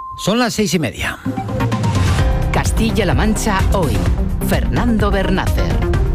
Son las 6:30. Castilla-La Mancha hoy. Fernando Bernácer.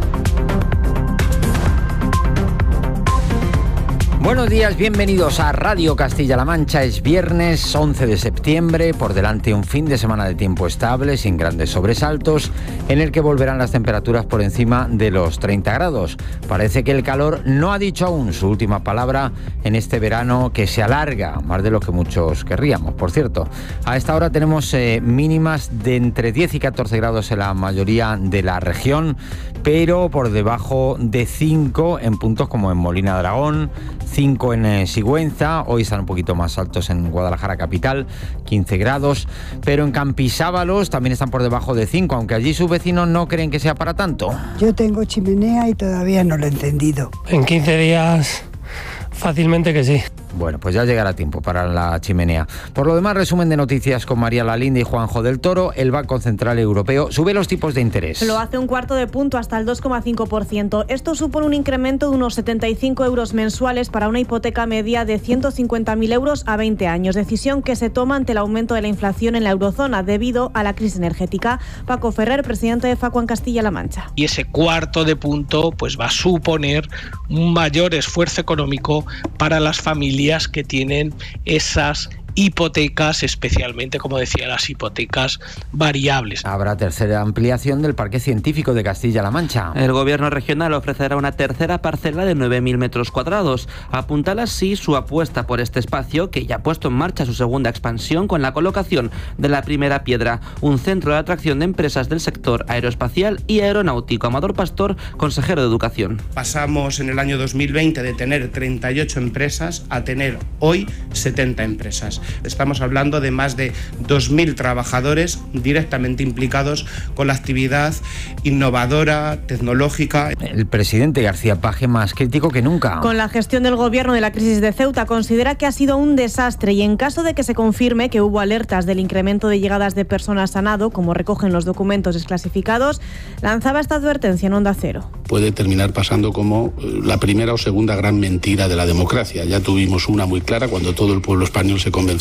Buenos días, bienvenidos a Radio Castilla-La Mancha. Es viernes 11 de septiembre, por delante un fin de semana de tiempo estable, sin grandes sobresaltos, en el que volverán las temperaturas por encima de los 30 grados. Parece que el calor no ha dicho aún su última palabra en este verano que se alarga, más de lo que muchos querríamos, por cierto. A esta hora tenemos mínimas de entre 10 y 14 grados en la mayoría de la región, pero por debajo de 5 en puntos como en Molina de Aragón, 5 en Sigüenza, hoy están un poquito más altos en Guadalajara capital, 15 grados, pero en Campisábalos también están por debajo de 5, aunque allí sus vecinos no creen que sea para tanto. Yo tengo chimenea y todavía no lo he encendido. En 15 días, fácilmente que sí. Bueno, pues ya llegará tiempo para la chimenea. Por lo demás, resumen de noticias con María Lalinde y Juanjo del Toro. El Banco Central Europeo sube los tipos de interés. Lo hace un cuarto de punto hasta el 2,5%. Esto supone un incremento de unos 75 euros mensuales para una hipoteca media de 150.000 euros a 20 años. Decisión que se toma ante el aumento de la inflación en la eurozona debido a la crisis energética. Paco Ferrer, presidente de Facua en Castilla-La Mancha. Y ese cuarto de punto pues va a suponer un mayor esfuerzo económico para las familias que tienen esas hipotecas, especialmente, como decía, las hipotecas variables. Habrá tercera ampliación del Parque Científico de Castilla-La Mancha. El gobierno regional ofrecerá una tercera parcela de 9.000 metros cuadrados. Apuntala así su apuesta por este espacio, que ya ha puesto en marcha su segunda expansión con la colocación de la primera piedra, un centro de atracción de empresas del sector aeroespacial y aeronáutico. Amador Pastor, consejero de Educación. Pasamos en el año 2020 de tener 38 empresas a tener hoy 70 empresas. Estamos hablando de más de 2.000 trabajadores directamente implicados con la actividad innovadora, tecnológica. El presidente García Page más crítico que nunca. Con la gestión del gobierno de la crisis de Ceuta, considera que ha sido un desastre y en caso de que se confirme que hubo alertas del incremento de llegadas de personas a nado, como recogen los documentos desclasificados, lanzaba esta advertencia en Onda Cero. Puede terminar pasando como la primera o segunda gran mentira de la democracia. Ya tuvimos una muy clara cuando todo el pueblo español se convenció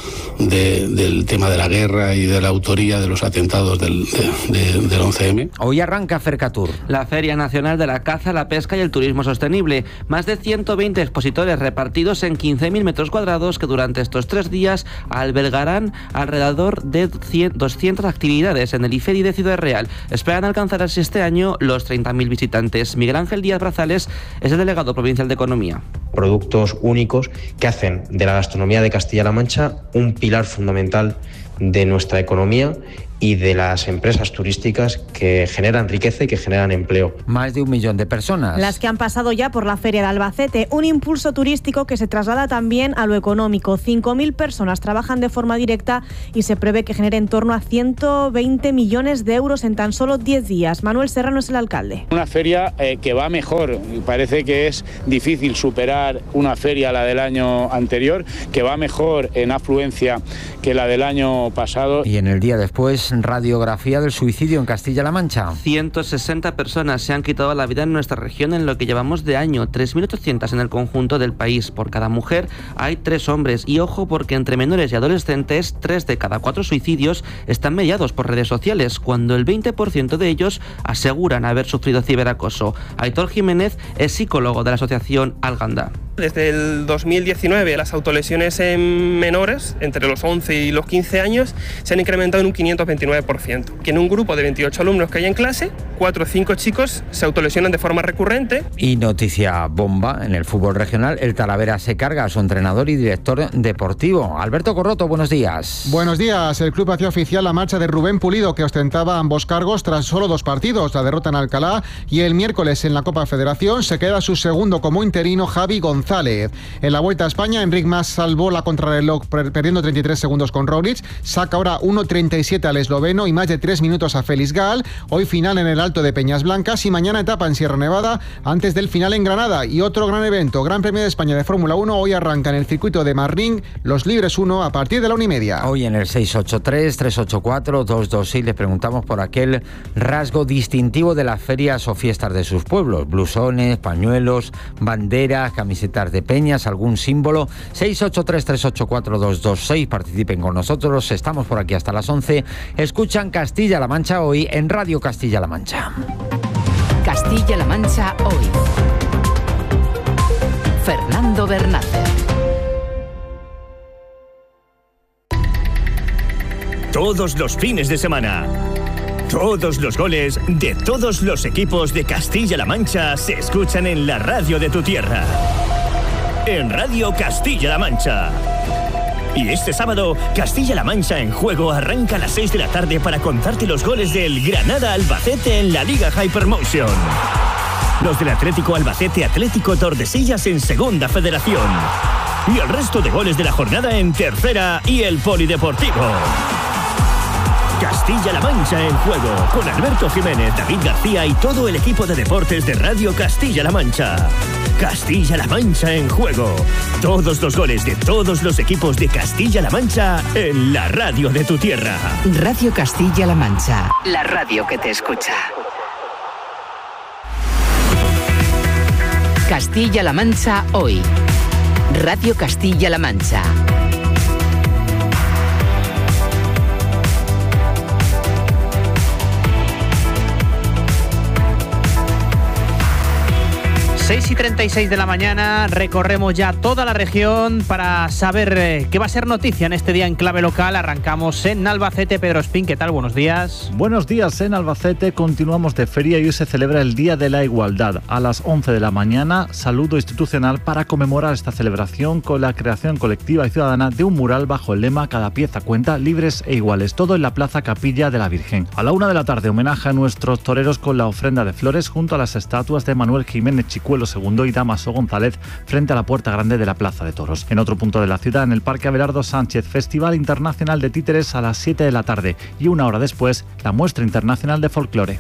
del tema de la guerra y de la autoría de los atentados del 11M. Hoy arranca Fercatur, la Feria Nacional de la Caza, la Pesca y el Turismo Sostenible. Más de 120 expositores repartidos en 15.000 metros cuadrados que durante estos 3 días albergarán alrededor de 200 actividades en el IFEDI de Ciudad Real. Esperan alcanzar así este año los 30.000 visitantes. Miguel Ángel Díaz Brazales es el delegado provincial de Economía. Productos únicos que hacen de la gastronomía de Castilla-La Mancha un pilar fundamental de nuestra economía y de las empresas turísticas que generan riqueza y que generan empleo. Más de 1 millón de personas. Las que han pasado ya por la Feria de Albacete, un impulso turístico que se traslada también a lo económico. 5.000 personas trabajan de forma directa y se prevé que genere en torno a 120 millones de euros en tan solo 10 días. Manuel Serrano es el alcalde. Una feria que va mejor. Parece que es difícil superar una feria, la del año anterior, que va mejor en afluencia que la del año pasado. Y en el día después, radiografía del suicidio en Castilla-La Mancha. 160 personas se han quitado la vida en nuestra región en lo que llevamos de año, 3.800 en el conjunto del país. Por cada mujer hay 3 hombres. Y ojo, porque entre menores y adolescentes, 3 de cada 4 suicidios están mediados por redes sociales, cuando el 20% de ellos aseguran haber sufrido ciberacoso. Aitor Jiménez es psicólogo de la asociación Alganda. Desde el 2019 las autolesiones en menores, entre los 11 y los 15 años, se han incrementado en un 529%. Que en un grupo de 28 alumnos que hay en clase, 4 o 5 chicos se autolesionan de forma recurrente. Y noticia bomba, en el fútbol regional, el Talavera se carga a su entrenador y director deportivo. Alberto Corroto, buenos días. Buenos días. El club hacía oficial la marcha de Rubén Pulido, que ostentaba ambos cargos tras solo 2 partidos, la derrota en Alcalá y el miércoles en la Copa Federación. Se queda su segundo como interino Javi González. En la Vuelta a España, Enric Mas salvó la contrarreloj perdiendo 33 segundos con Roglic, saca ahora 1.37 al esloveno y más de 3 minutos a Félix Gall. Hoy final en el Alto de Peñas Blancas y mañana etapa en Sierra Nevada antes del final en Granada. Y otro gran evento, Gran Premio de España de Fórmula 1, hoy arranca en el circuito de Marrín, los Libres 1 a partir de la 1:30. Hoy en el 683-384-226 les preguntamos por aquel rasgo distintivo de las ferias o fiestas de sus pueblos, blusones, pañuelos, banderas, camisetas de peñas, algún símbolo. 683-384-226, participen con nosotros, estamos por aquí hasta las 11. Escuchan Castilla-La Mancha hoy en Radio Castilla-La Mancha. Castilla-La Mancha hoy. Fernando Bernácer. Todos los fines de semana, todos los goles de todos los equipos de Castilla-La Mancha se escuchan en la radio de tu tierra. En Radio Castilla-La Mancha. Y este sábado, Castilla-La Mancha en Juego arranca a las 6 de la tarde para contarte los goles del Granada Albacete en la Liga Hypermotion. Los del Atlético Albacete Atlético Tordesillas en Segunda Federación. Y el resto de goles de la jornada en Tercera y el Polideportivo. Castilla-La Mancha en Juego, con Alberto Jiménez, David García y todo el equipo de deportes de Radio Castilla-La Mancha. Castilla-La Mancha en Juego. Todos los goles de todos los equipos de Castilla-La Mancha en la radio de tu tierra. Radio Castilla-La Mancha, la radio que te escucha. Castilla-La Mancha hoy. Radio Castilla-La Mancha. Seis y 36 de la mañana, recorremos ya toda la región para saber qué va a ser noticia en este día en clave local. Arrancamos en Albacete. Pedro Espín, ¿qué tal? Buenos días. Buenos días. En Albacete continuamos de feria y hoy se celebra el Día de la Igualdad. A las 11 de la mañana, saludo institucional para conmemorar esta celebración con la creación colectiva y ciudadana de un mural bajo el lema "Cada pieza cuenta, libres e iguales", todo en la Plaza Capilla de la Virgen. A la 1 de la tarde, homenaje a nuestros toreros con la ofrenda de flores junto a las estatuas de Manuel Jiménez Chicuelo II y Damaso González frente a la Puerta Grande de la Plaza de Toros. En otro punto de la ciudad, en el Parque Abelardo Sánchez, Festival Internacional de Títeres a las 7 de la tarde y una hora después, la Muestra Internacional de Folclore.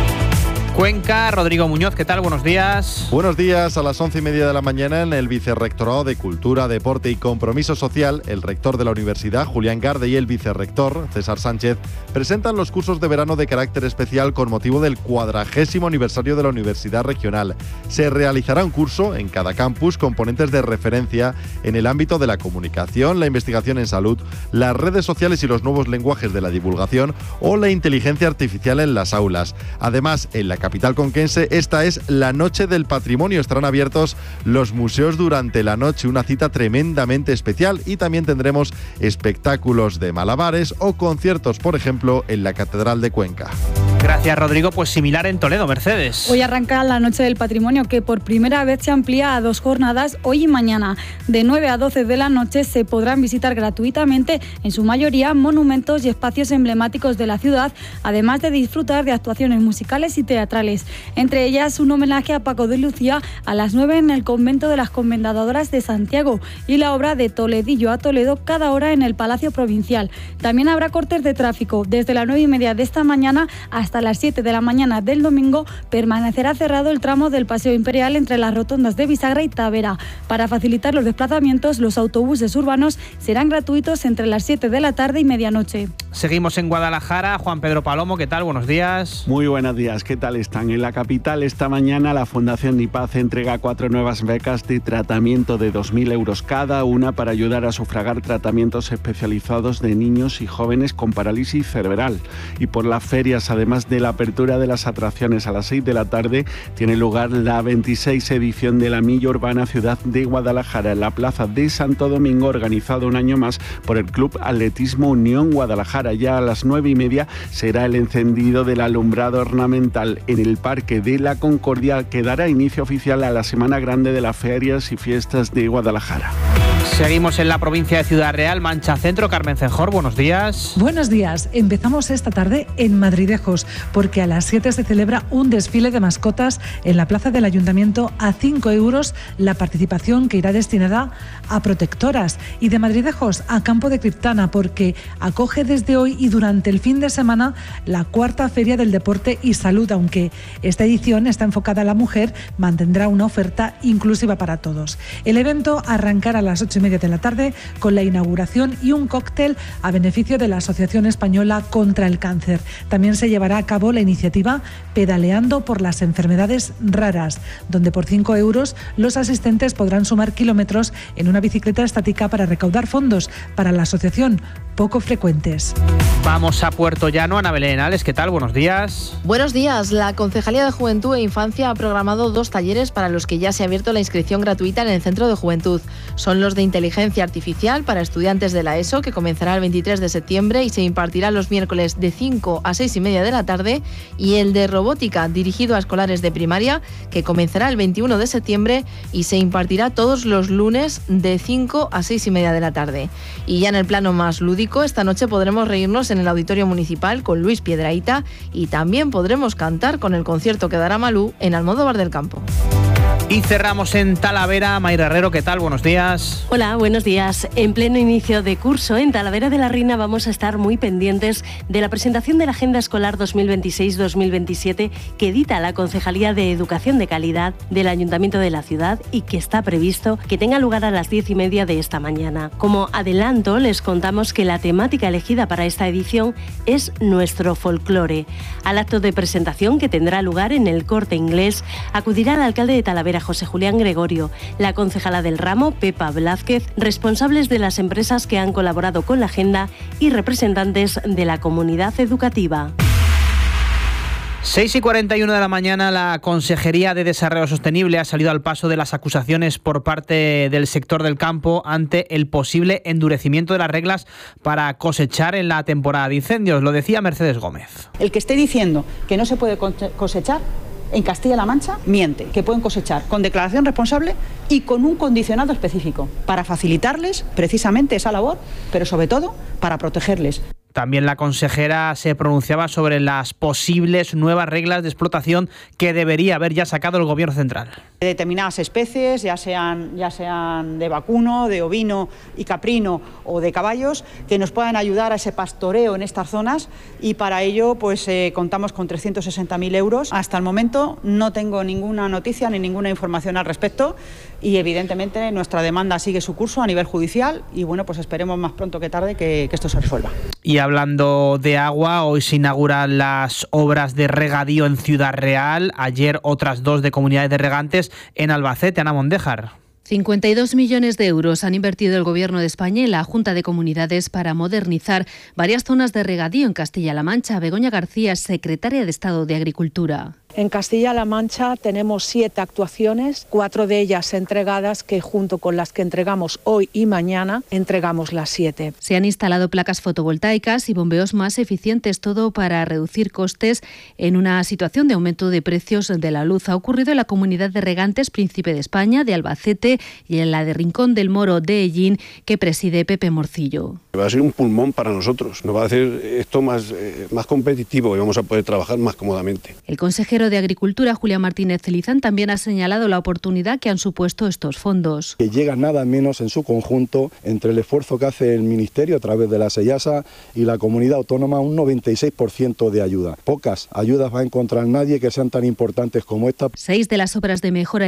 Cuenca, Rodrigo Muñoz, ¿qué tal? Buenos días. Buenos días. A las 11:30 de la mañana, en el Vicerrectorado de Cultura, Deporte y Compromiso Social, el rector de la universidad, Julián Garde, y el vicerrector, César Sánchez, presentan los cursos de verano de carácter especial con motivo del 40º aniversario de la Universidad Regional. Se realizará un curso en cada campus con ponentes de referencia en el ámbito de la comunicación, la investigación en salud, las redes sociales y los nuevos lenguajes de la divulgación o la inteligencia artificial en las aulas. Además, en la capital conquense, esta es la Noche del Patrimonio. Estarán abiertos los museos durante la noche, una cita tremendamente especial, y también tendremos espectáculos de malabares o conciertos, por ejemplo, en la Catedral de Cuenca. Gracias, Rodrigo. Pues similar en Toledo, Mercedes. Hoy arranca la Noche del Patrimonio, que por primera vez se amplía a 2 jornadas, hoy y mañana. De 9 a 12 de la noche se podrán visitar gratuitamente, en su mayoría, monumentos y espacios emblemáticos de la ciudad, además de disfrutar de actuaciones musicales y teatrales. Entre ellas, un homenaje a Paco de Lucía a las 9 en el Convento de las Comendadoras de Santiago y la obra de Toledillo a Toledo cada hora en el Palacio Provincial. También habrá cortes de tráfico. Desde las 9:30 de esta mañana hasta las 7 de la mañana del domingo permanecerá cerrado el tramo del Paseo Imperial entre las rotondas de Bisagra y Tavera. Para facilitar los desplazamientos, los autobuses urbanos serán gratuitos entre las 7 de la tarde y medianoche. Seguimos en Guadalajara. Juan Pedro Palomo, ¿qué tal? Buenos días. Muy buenos días. ¿Qué tal están? En la capital, esta mañana la Fundación Nipaz entrega 4 nuevas becas de tratamiento de 2.000 euros cada una para ayudar a sufragar tratamientos especializados de niños y jóvenes con parálisis cerebral. Y por las ferias, además de la apertura de las atracciones a las 6 de la tarde, tiene lugar la 26 edición de la Milla Urbana Ciudad de Guadalajara en la Plaza de Santo Domingo, organizado un año más por el Club Atletismo Unión Guadalajara. Ya a las 9:30 será el encendido del alumbrado ornamental en el Parque de la Concordia, que dará inicio oficial a la Semana Grande de las Ferias y Fiestas de Guadalajara. Seguimos en la provincia de Ciudad Real, Mancha Centro. Carmen Cenjor, buenos días. Buenos días. Empezamos esta tarde en Madridejos, porque a las 7 se celebra un desfile de mascotas en la plaza del Ayuntamiento a 5 euros la participación, que irá destinada a protectoras. Y de Madridejos a Campo de Criptana, porque acoge desde hoy y durante el fin de semana la 4ª Feria del Deporte y Salud. Aunque esta edición está enfocada a la mujer, mantendrá una oferta inclusiva para todos. El evento arrancará a las 8:30 de la tarde con la inauguración y un cóctel a beneficio de la Asociación Española contra el Cáncer. También se llevará a cabo la iniciativa Pedaleando por las Enfermedades Raras, donde por 5 euros los asistentes podrán sumar kilómetros en una bicicleta estática para recaudar fondos para la asociación, poco frecuentes. Vamos a Puerto Llano, Ana Belén Ales, ¿qué tal? Buenos días. Buenos días. La Concejalía de Juventud e Infancia ha programado 2 talleres para los que ya se ha abierto la inscripción gratuita en el Centro de Juventud. Son los de Inteligencia Artificial para estudiantes de la ESO, que comenzará el 23 de septiembre y se impartirá los miércoles de 5 a 6:30 de la tarde, y el de Robótica, dirigido a escolares de primaria, que comenzará el 21 de septiembre y se impartirá todos los lunes de 5 a 6:30 de la tarde. Y ya en el plano más lúdico, esta noche podremos reírnos en el Auditorio Municipal con Luis Piedrahita, y también podremos cantar con el concierto que dará Malú en Almodóvar del Campo. Y cerramos en Talavera. Mayra Herrero, ¿qué tal? Buenos días. Hola, buenos días. En pleno inicio de curso, en Talavera de la Reina vamos a estar muy pendientes de la presentación de la Agenda Escolar 2026-2027 que edita la Concejalía de Educación de Calidad del Ayuntamiento de la ciudad y que está previsto que tenga lugar a las 10:30 de esta mañana. Como adelanto, les contamos que la temática elegida para esta edición es nuestro folclore. Al acto de presentación, que tendrá lugar en el Corte Inglés, acudirá el alcalde de Talavera, José Julián Gregorio, la concejala del ramo, Pepa Blázquez, responsables de las empresas que han colaborado con la agenda y representantes de la comunidad educativa. 6:41 de la mañana, la Consejería de Desarrollo Sostenible ha salido al paso de las acusaciones por parte del sector del campo ante el posible endurecimiento de las reglas para cosechar en la temporada de incendios. Lo decía Mercedes Gómez. El que esté diciendo que no se puede cosechar en Castilla-La Mancha miente, que pueden cosechar con declaración responsable y con un condicionado específico para facilitarles precisamente esa labor, pero sobre todo para protegerles. También la consejera se pronunciaba sobre las posibles nuevas reglas de explotación que debería haber ya sacado el Gobierno central. Determinadas especies, ya sean de vacuno, de ovino y caprino o de caballos, que nos puedan ayudar a ese pastoreo en estas zonas, y para ello pues contamos con 360.000 euros. Hasta el momento no tengo ninguna noticia ni ninguna información al respecto, y evidentemente nuestra demanda sigue su curso a nivel judicial, y bueno, pues esperemos más pronto que tarde que esto se resuelva. Y hablando de agua, hoy se inauguran las obras de regadío en Ciudad Real, ayer otras 2 de comunidades de regantes en Albacete. Ana Mondéjar. 52 millones de euros han invertido el Gobierno de España y la Junta de Comunidades para modernizar varias zonas de regadío en Castilla-La Mancha. Begoña García, secretaria de Estado de Agricultura. En Castilla-La Mancha tenemos 7 actuaciones, 4 de ellas entregadas, que junto con las que entregamos hoy y mañana, entregamos las 7. Se han instalado placas fotovoltaicas y bombeos más eficientes, todo para reducir costes en una situación de aumento de precios de la luz. Ha ocurrido en la comunidad de regantes Príncipe de España, de Albacete, y en la de Rincón del Moro de Ellín, que preside Pepe Morcillo. Va a ser un pulmón para nosotros, nos va a hacer esto más competitivo y vamos a poder trabajar más cómodamente. El consejero de Agricultura, Julián Martínez Celizán, también ha señalado la oportunidad que han supuesto estos fondos. Que llega nada menos en su conjunto, entre el esfuerzo que hace el Ministerio a través de la SEIASA y la comunidad autónoma, un 96% de ayuda. Pocas ayudas va a encontrar nadie que sean tan importantes como esta. 6 de las obras de mejora